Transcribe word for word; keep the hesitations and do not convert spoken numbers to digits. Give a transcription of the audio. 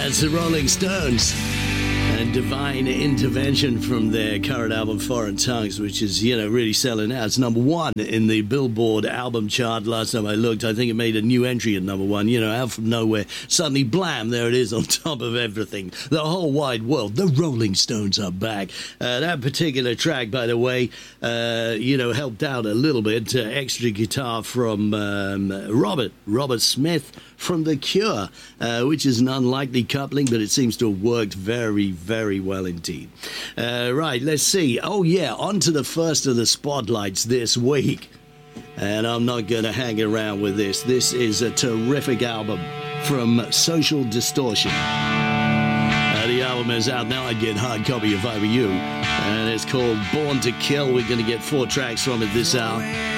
That's the Rolling Stones. And Divine Intervention from their current album Foreign Tongues, which is, you know, really selling out. It's number one in the Billboard album chart. Last time I looked, I think it made a new entry at number one, you know, out from nowhere. Suddenly, blam, there it is on top of everything. The whole wide world. The Rolling Stones are back. Uh, that particular track, by the way, uh, you know, helped out a little bit. Uh, extra guitar from um, Robert, Robert Smith from The Cure, uh, which is an unlikely coupling, but it seems to have worked very, very well indeed. Uh, right, let's see. Oh, yeah, on to the first of the spotlights this week. And I'm not going to hang around with this. This is a terrific album from Social Distortion. Uh, the album is out now. I'd get hard copy if I were you. And it's called Born to Kill. We're going to get four tracks from it this hour.